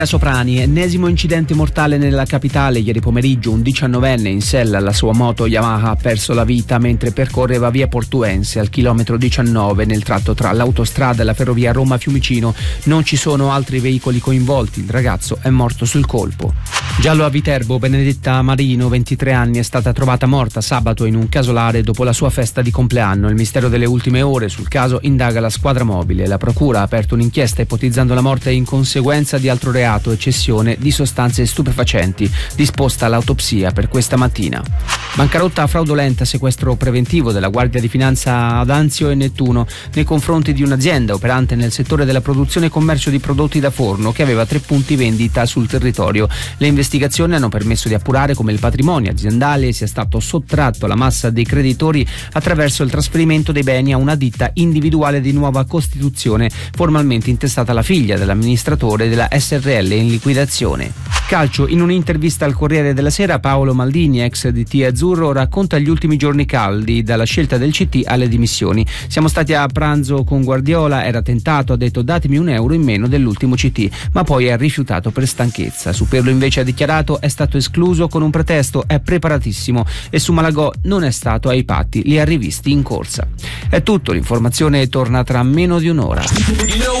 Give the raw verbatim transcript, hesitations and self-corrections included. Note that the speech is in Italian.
Soprani, ennesimo incidente mortale nella capitale. Ieri pomeriggio un diciannovenne in sella alla sua moto Yamaha ha perso la vita mentre percorreva via Portuense al chilometro diciannove nel tratto tra l'autostrada e la ferrovia Roma-Fiumicino. Non ci sono altri veicoli coinvolti, il ragazzo è morto sul colpo. Giallo a Viterbo, Benedetta Marino, ventitré anni, è stata trovata morta sabato in un casolare dopo la sua festa di compleanno. Il mistero delle ultime ore, sul caso indaga la squadra mobile. La procura ha aperto un'inchiesta ipotizzando la morte in conseguenza di altro reato e cessione di sostanze stupefacenti, disposta l'autopsia per questa mattina. Bancarotta fraudolenta, sequestro preventivo della Guardia di Finanza ad Anzio e Nettuno nei confronti di un'azienda operante nel settore della produzione e commercio di prodotti da forno che aveva tre punti vendita sul territorio. Le investigazioni hanno permesso di appurare come il patrimonio aziendale sia stato sottratto alla massa dei creditori attraverso il trasferimento dei beni a una ditta individuale di nuova costituzione, formalmente intestata alla figlia dell'amministratore della S R L in liquidazione. Calcio, in un'intervista al Corriere della Sera, Paolo Maldini, ex D T azzurro, racconta gli ultimi giorni caldi, dalla scelta del C T alle dimissioni. Siamo stati a pranzo con Guardiola, era tentato, ha detto datemi un euro in meno dell'ultimo C T, ma poi ha rifiutato per stanchezza. Su Pirlo invece ha dichiarato è stato escluso con un pretesto, è preparatissimo, e su Malagò non è stato ai patti, li ha rivisti in corsa. È tutto, l'informazione torna tra meno di un'ora.